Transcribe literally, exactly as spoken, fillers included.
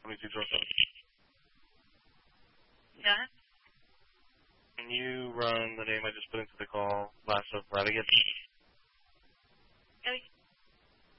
twenty-two George seven. Yeah. Can you run the name I just put into the call, last of Radigan?